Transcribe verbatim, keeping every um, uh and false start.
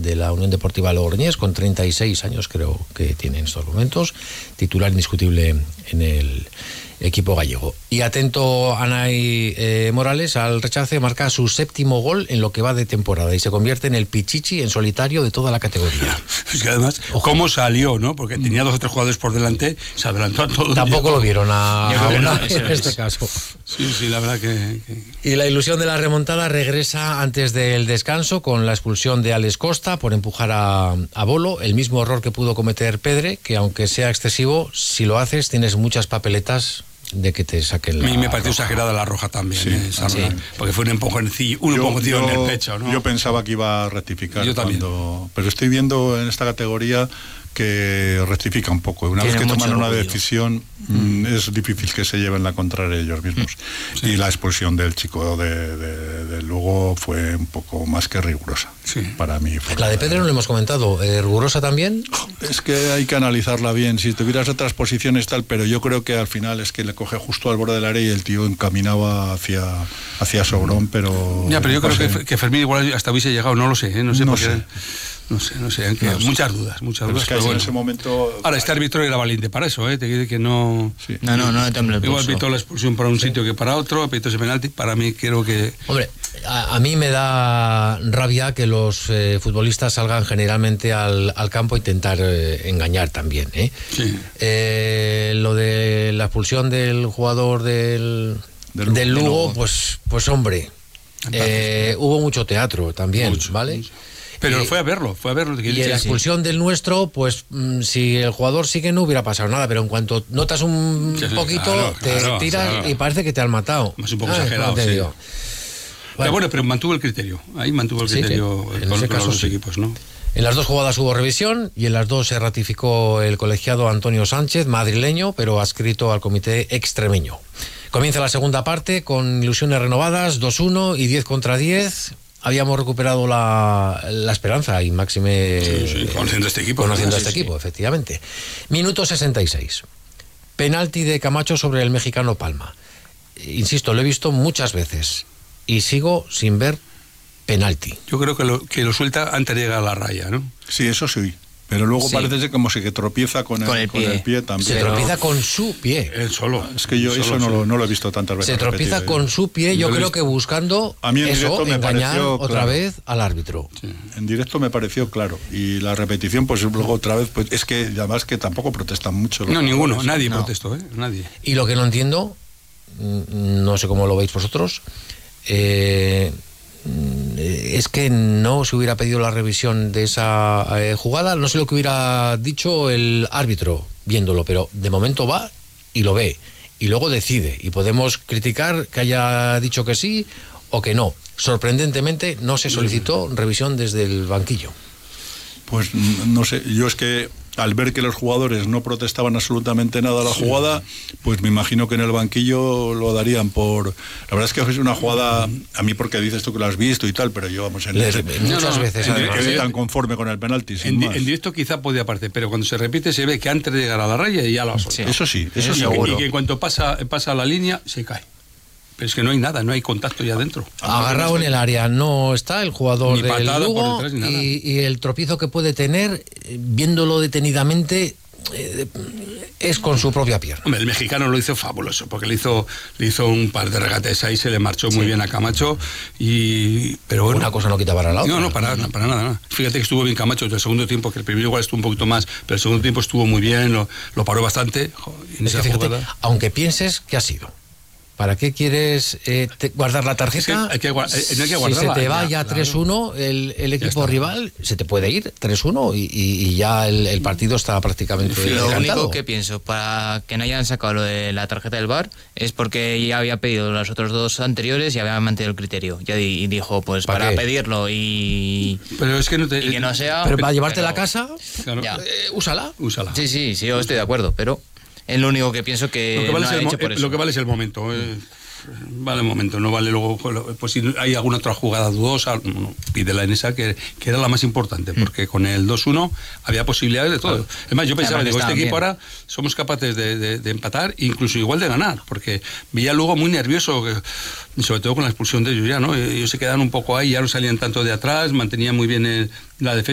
de la Unión Deportiva Logroñés, con treinta y seis años creo que tiene en estos momentos, titular indiscutible en el equipo gallego. Y atento Anay eh, Morales al rechace, marca su séptimo gol en lo que va de temporada y se convierte en el pichichi en solitario de toda la categoría. Es que además, Ojo. ¿cómo salió, no? Porque tenía dos o tres jugadores por delante, se adelantó a todos. Tampoco lo vieron a, a no, una, en este caso. Sí, sí, la verdad que, que... Y la ilusión de la remontada regresa antes del descanso con la expulsión de Alex Costa por empujar a, a Bolo, el mismo error que pudo cometer Pedre, que aunque sea excesivo, si lo haces tienes muchas papeletas de que te saquen la. A mí me pareció roja. exagerada la roja también, sí, eh, esa, sí. porque fue un empujoncillo, un empujoncillo en el pecho, ¿no? Yo pensaba que iba a rectificar. Yo también. Cuando, pero estoy viendo en esta categoría que rectifica un poco. Una Tiene vez que toman una orgullo. decisión, mm. es difícil que se lleven la contraria ellos mismos. Sí. Y la expulsión del chico de, de, de Lugo fue un poco más que rigurosa. Sí. Para mí fue La de Pedro no lo hemos comentado, ¿eh, rigurosa también? Es que hay que analizarla bien. Si tuvieras otras posiciones tal, pero yo creo que al final es que le coge justo al borde del área y el tío encaminaba hacia, hacia Sogrón, pero... Ya, pero yo creo no sé. que, que Fermín igual hasta hubiese llegado, no lo sé, ¿eh? no sé No por qué... sé. No sé, no sé, que No sé. muchas dudas, muchas Pero dudas. es que pero en bueno. ese momento... Ahora, este árbitro era valiente para eso, ¿eh? Te quiere que no... Sí. No, no, no le temble el Igual pulso. pitó la expulsión para un sitio que para otro, pitó ese penalti, para mí creo que... Hombre, a, a mí me da rabia que los eh, futbolistas salgan generalmente al, al campo a intentar eh, engañar también, ¿eh? Sí. Eh, lo de la expulsión del jugador del, Del Lugo. del Lugo, Del Lugo. pues, pues hombre, eh, hubo mucho teatro también, Mucho, ¿vale? mucho. Pero Y- fue a verlo, fue a verlo. Y en la expulsión del nuestro, pues mm, si el jugador sigue no hubiera pasado nada, pero en cuanto notas un Sí, sí, poquito, claro, te claro, tiras claro. y parece que te han matado. Es un poco Ay, exagerado, no te sí. digo. Pero bueno, pero mantuvo el criterio, ahí mantuvo el Sí, sí. criterio En con, ese con caso, los dos sí. equipos, ¿no? En las dos jugadas hubo revisión y en las dos se ratificó el colegiado Antonio Sánchez, madrileño, pero adscrito al comité extremeño. Comienza la segunda parte con ilusiones renovadas, dos uno y diez contra diez. Habíamos recuperado la, la esperanza y máxime... Sí, sí, conociendo a este equipo. Conociendo a Sí, este sí. equipo, efectivamente. Minuto sesenta y seis. Penalti de Camacho sobre el mexicano Palma. Insisto, lo he visto muchas veces y sigo sin ver penalti. Yo creo que lo, que lo suelta antes de llegar a la raya, ¿no? Sí, eso sí. Pero luego Sí. parece ser como si que tropieza con el, Con el con pie. el pie también. Se Pero- tropieza con su pie. Él solo. Es que yo Solo, eso no solo. lo, no lo he visto tantas veces. Se tropieza repetido, con ¿eh? su pie, yo Yo lo he creo visto. que buscando A mí en eso, directo me engañar pareció otra claro. vez al árbitro. En directo me pareció claro. Y la repetición, pues luego otra vez, pues es que además que tampoco protestan mucho. los No, ninguno, jugadores. nadie No. protestó, ¿eh? Nadie. Y lo que no entiendo, mm, no sé cómo lo veis vosotros, eh, mm, es que no se hubiera pedido la revisión de esa eh, jugada, no sé lo que hubiera dicho el árbitro viéndolo, pero de momento va y lo ve y luego decide y podemos criticar que haya dicho que sí o que no. Sorprendentemente no se solicitó revisión desde el banquillo. Pues mm, no sé, yo es que al ver que los jugadores no protestaban absolutamente nada a la jugada, pues me imagino que en el banquillo lo darían por... La verdad es que es una jugada, a mí porque dices tú que lo has visto y tal, pero yo vamos en Le- ese- muchas no, veces en que además. quedé tan conforme con el penalti, sin En, di- más. en directo quizá podía aparecer, pero cuando se repite se ve que antes de llegar a la raya ya lo ha soltado. Eso sí, eso Y, sí, que- seguro. y que en cuanto pasa, pasa la línea, se cae. Pero es que no hay nada, no hay contacto ya adentro. Agarrado en el área no está el jugador Ni del patada por Lugo detrás ni nada. y, y el tropiezo que puede tener, eh, viéndolo detenidamente, eh, es con su propia pierna. Hombre, el mexicano lo hizo fabuloso, porque le hizo, le hizo un par de regates ahí, se le marchó muy bien a Camacho, y pero bueno. Una cosa no quita para la otra. No, no, para nada, para nada, nada. Fíjate que estuvo bien Camacho el segundo tiempo, que el primero igual estuvo un poquito más, pero el segundo tiempo estuvo muy bien, lo, lo paró bastante. Jo, en Es que esa fíjate, jugada. aunque pienses que ha sido. ¿Para qué quieres eh, te- guardar la tarjeta? Es que hay que guar- eh, no hay que si guardarla, se te va ya, ya claro. tres uno, el, el equipo está. rival se te puede ir tres uno y, y- y ya el, el partido está prácticamente Lo decantado. único que pienso, para que no hayan sacado lo de la tarjeta del V A R, es porque ya había pedido los otros dos anteriores y había mantenido el criterio. Ya di- y dijo, pues ¿Para para qué? pedirlo y, Pero es que no te. y que no sea... Pero para llevarte pero- la casa, Claro, Ya. eh, úsala. úsala. Sí, sí, sí, yo estoy de acuerdo, pero es lo único que pienso que, Lo que, vale no es ha el, mo- hecho por eh, eso. lo que vale es el momento. eh, vale el momento, no vale luego. Pues si hay alguna otra jugada dudosa, no, no, pídela en esa que, que era la más importante, porque con el dos uno había posibilidades de todo. Es más, yo pensaba, Además digo, este estaban equipo bien. ahora somos capaces de, de- de empatar, incluso igual de ganar, porque veía luego muy nervioso, que, sobre todo con la expulsión de Julián, ¿no? Ellos se quedaban un poco ahí, ya no salían tanto de atrás, mantenían muy bien el- la defensa.